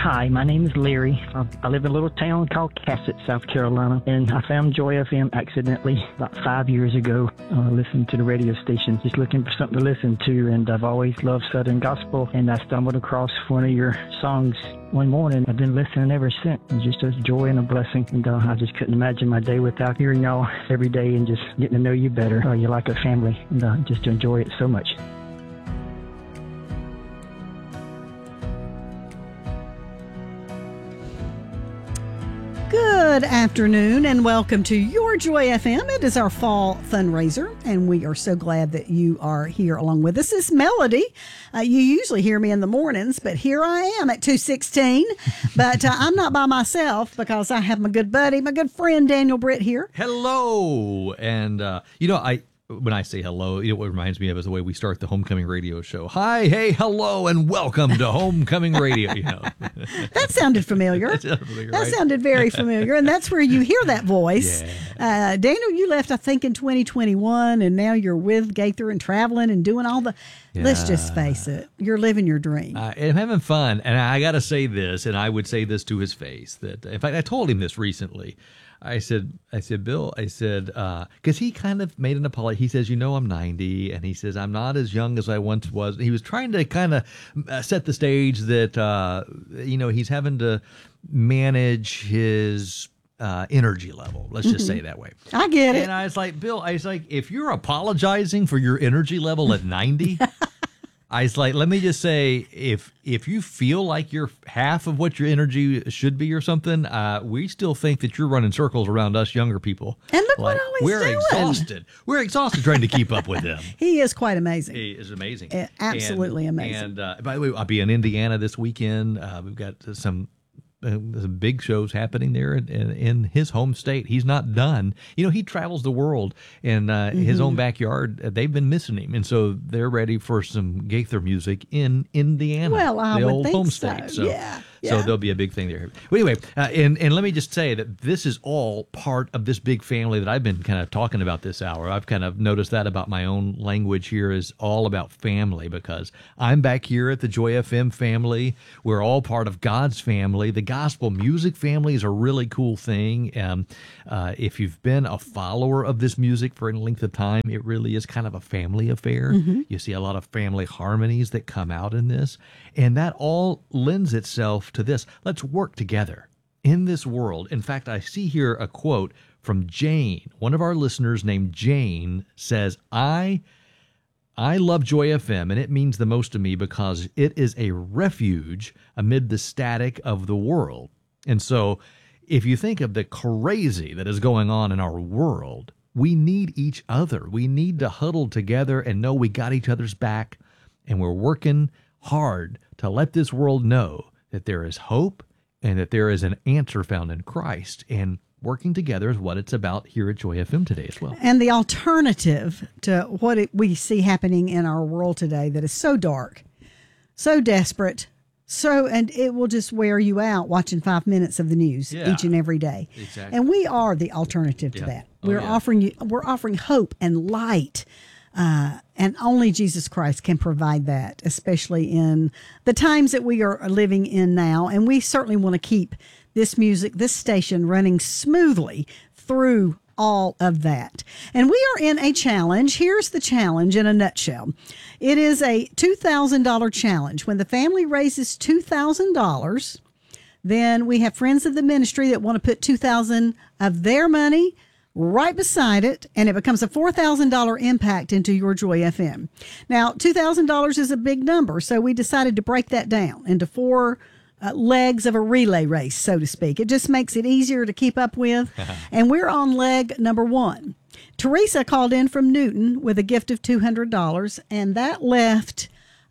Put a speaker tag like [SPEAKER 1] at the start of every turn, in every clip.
[SPEAKER 1] Hi, my name is Larry. I live in a little town called Cassett, South Carolina, and I found Joy FM accidentally about 5 years ago. Listening to the radio station, just looking for something to listen to, and I've always loved Southern gospel, and I stumbled across one of your songs one morning. I've been listening ever since. It's just a joy and a blessing, and I just couldn't imagine my day without hearing y'all every day and just getting to know you better. You're like a family, and just enjoy it so much.
[SPEAKER 2] Good afternoon and welcome to Your Joy FM. It is our fall fundraiser and we are so glad that you are here along with us. This is Melody. You usually hear me in the mornings, but here I am at 2:16. But I'm not by myself because I have my good buddy, my good friend Daniel Britt here.
[SPEAKER 3] Hello. And, when I say hello, what reminds me of is the way we start the Homecoming Radio show. Hi, hey, hello, and welcome to Homecoming Radio.
[SPEAKER 2] That sounded familiar. That sounded very familiar, and that's where you hear that voice. Yeah. Daniel, you left, I think, in 2021, and now you're with Gaither and traveling and doing all the... Yeah. Let's just face it. You're living your dream.
[SPEAKER 3] I'm having fun, and I got to say this, and I would say this to his face. That in fact, I told him this recently. I said, Bill, because he kind of made an apology. He says, I'm 90, and he says, I'm not as young as I once was. He was trying to kind of set the stage that, he's having to manage his energy level. Let's just say it that way.
[SPEAKER 2] I get it.
[SPEAKER 3] And I was like, Bill, if you're apologizing for your energy level at 90, I was like, let me just say, if you feel like you're half of what your energy should be or something, we still think that you're running circles around us younger people.
[SPEAKER 2] And look what he's doing.
[SPEAKER 3] We're exhausted. We're exhausted trying to keep up with him.
[SPEAKER 2] He is quite amazing.
[SPEAKER 3] He is amazing.
[SPEAKER 2] Absolutely amazing.
[SPEAKER 3] And by the way, I'll be in Indiana this weekend. We've got some big shows happening there in his home state. He's not done. He travels the world in his own backyard. They've been missing him, and so they're ready for some Gaither music in Indiana.
[SPEAKER 2] Well, I
[SPEAKER 3] the
[SPEAKER 2] would
[SPEAKER 3] old
[SPEAKER 2] think
[SPEAKER 3] home
[SPEAKER 2] so.
[SPEAKER 3] state. So,
[SPEAKER 2] yeah.
[SPEAKER 3] So there'll be a big thing there. But anyway, and let me just say that this is all part of this big family that I've been kind of talking about this hour. I've kind of noticed that about my own language here is all about family, because I'm back here at the Joy FM family. We're all part of God's family. The gospel music family is a really cool thing. If you've been a follower of this music for any length of time, it really is kind of a family affair. Mm-hmm. You see a lot of family harmonies that come out in this, and that all lends itself to this. Let's work together in this world. In fact, I see here a quote from Jane. One of our listeners named Jane says, I love Joy FM, and it means the most to me because it is a refuge amid the static of the world. And so if you think of the crazy that is going on in our world, we need each other. We need to huddle together and know we got each other's back, and we're working hard to let this world know that there is hope and that there is an answer found in Christ. And working together is what it's about here at Joy FM today as well.
[SPEAKER 2] And the alternative to what we see happening in our world today that is so dark, so desperate, and it will just wear you out watching 5 minutes of the news each and every day.
[SPEAKER 3] Exactly.
[SPEAKER 2] And we are the alternative to that. We're offering hope and light. And only Jesus Christ can provide that, especially in the times that we are living in now. And we certainly want to keep this music, this station running smoothly through all of that. And we are in a challenge. Here's the challenge in a nutshell. It is a $2,000 challenge. When the family raises $2,000, then we have friends of the ministry that want to put $2,000 of their money right beside it, and it becomes a $4,000 impact into Your Joy FM. Now, $2,000 is a big number, so we decided to break that down into four legs of a relay race, so to speak. It just makes it easier to keep up with, and we're on leg number 1. Teresa called in from Newton with a gift of $200, and that left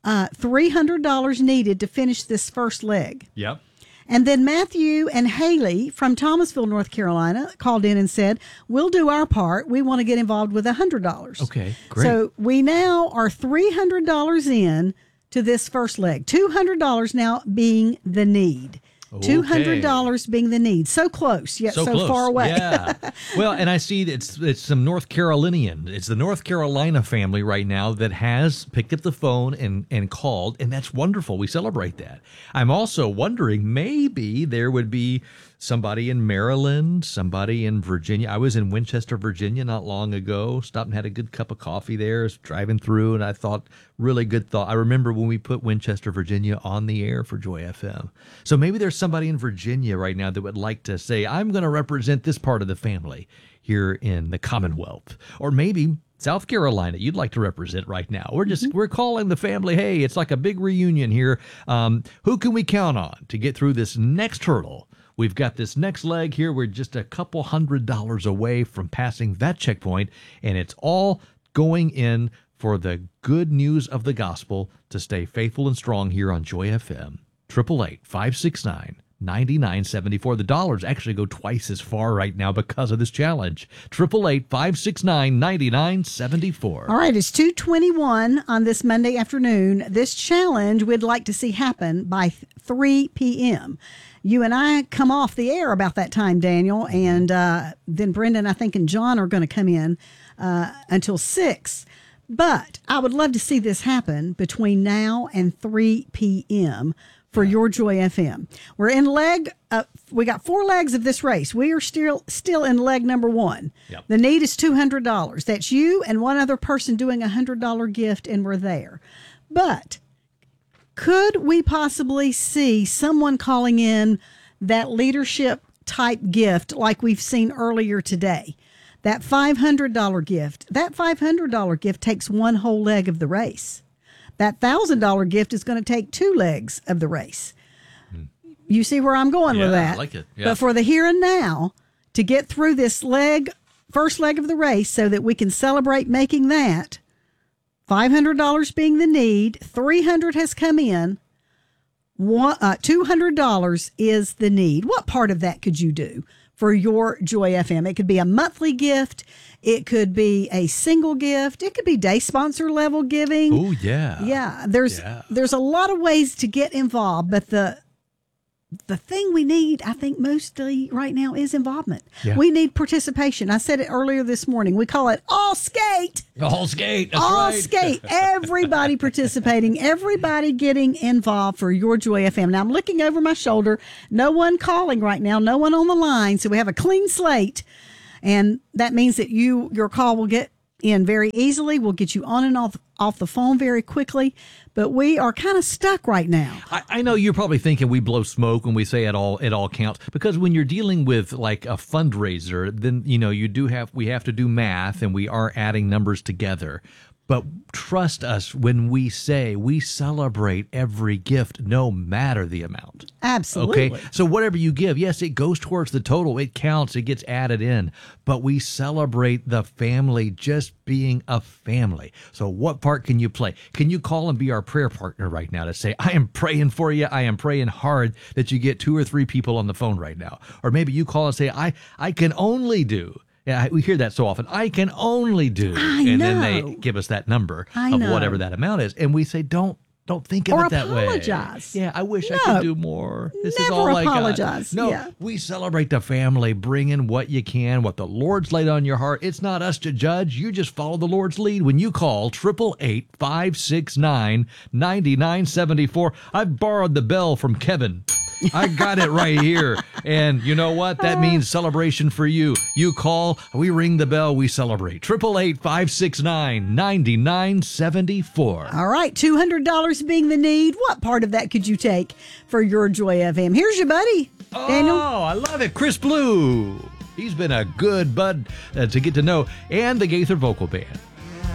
[SPEAKER 2] $300 needed to finish this first leg.
[SPEAKER 3] Yep.
[SPEAKER 2] And then Matthew and Haley from Thomasville, North Carolina, called in and said, we'll do our part. We want to get involved with $100.
[SPEAKER 3] Okay, great.
[SPEAKER 2] So we now are $300 in to this first leg. $200 now being the need. $200 being the need. So close, yet so
[SPEAKER 3] close.
[SPEAKER 2] far away.
[SPEAKER 3] Yeah. Well, and I see that it's some North Carolinian. It's the North Carolina family right now that has picked up the phone and called, and that's wonderful. We celebrate that. I'm also wondering, maybe there would be somebody in Maryland, somebody in Virginia. I was in Winchester, Virginia not long ago. Stopped and had a good cup of coffee there. Was driving through, and I thought, really good thought. I remember when we put Winchester, Virginia on the air for Joy FM. So maybe there's somebody in Virginia right now that would like to say, I'm going to represent this part of the family here in the Commonwealth. Or maybe South Carolina, you'd like to represent right now. We're calling the family, hey, it's like a big reunion here. Who can we count on to get through this next hurdle? We've got this next leg here. We're just a couple $100 away from passing that checkpoint, and it's all going in for the good news of the gospel to stay faithful and strong here on Joy FM. 888-569-9974. The dollars actually go twice as far right now because of this challenge. 888-569-9974.
[SPEAKER 2] All right, it's 2:21 on this Monday afternoon. This challenge we'd like to see happen by 3 p.m. You and I come off the air about that time, Daniel, and then Brendan, I think, and John are going to come in until 6. But I would love to see this happen between now and 3 p.m. for your Joy FM. We're in we got 4 legs of this race. We are still in leg number 1.
[SPEAKER 3] Yep.
[SPEAKER 2] The need is $200. That's you and one other person doing a $100 gift, and we're there. But could we possibly see someone calling in that leadership type gift like we've seen earlier today? That $500 gift. That $500 gift takes one whole leg of the race. That $1,000 gift is going to take 2 legs of the race. You see where I'm going with that?
[SPEAKER 3] I like it. Yeah.
[SPEAKER 2] But for the here and now, to get through this first leg of the race so that we can celebrate making that, $500 being the need, $300 has come in, $200 is the need. What part of that could you do for your Joy FM? It could be a monthly gift. It could be a single gift. It could be day sponsor level giving.
[SPEAKER 3] Oh, yeah.
[SPEAKER 2] Yeah. There's a lot of ways to get involved, but the thing we need, I think, mostly right now is involvement.
[SPEAKER 3] Yeah.
[SPEAKER 2] We need participation. I said it earlier this morning. We call it all skate.
[SPEAKER 3] All skate. That's
[SPEAKER 2] all
[SPEAKER 3] right.
[SPEAKER 2] skate. Everybody participating. Everybody getting involved for your Joy FM. Now, I'm looking over my shoulder. No one calling right now. No one on the line. So we have a clean slate. And that means that your call will get in very easily. We'll get you on and off the phone very quickly. But we are kind of stuck right now.
[SPEAKER 3] I know you're probably thinking we blow smoke when we say it all counts, because when you're dealing with like a fundraiser, then we have to do math, and we are adding numbers together. But trust us when we say we celebrate every gift, no matter the amount.
[SPEAKER 2] Absolutely.
[SPEAKER 3] Okay. So whatever you give, yes, it goes towards the total. It counts. It gets added in. But we celebrate the family just being a family. So what part can you play? Can you call and be our prayer partner right now to say, I am praying for you. I am praying hard that you get 2 or 3 people on the phone right now. Or maybe you call and say, I can only do. Yeah, we hear that so often. I can only do. And then they give us that number of whatever that amount is. And we say, don't think of it that way.
[SPEAKER 2] Or apologize.
[SPEAKER 3] Yeah, I wish I could do more. This is
[SPEAKER 2] Never
[SPEAKER 3] all
[SPEAKER 2] apologize.
[SPEAKER 3] I got. No, we celebrate the family. Bring in what you can, what the Lord's laid on your heart. It's not us to judge. You just follow the Lord's lead. When you call 888-569-9974. I've borrowed the bell from Kevin. I got it right here. And you know what? That means celebration for you. You call, we ring the bell, we celebrate. 888-569-9974.
[SPEAKER 2] All right, $200 being the need. What part of that could you take for your Joy FM? Here's your buddy, Daniel.
[SPEAKER 3] Oh, I love it. Chris Blue. He's been a good bud to get to know. And the Gaither Vocal Band.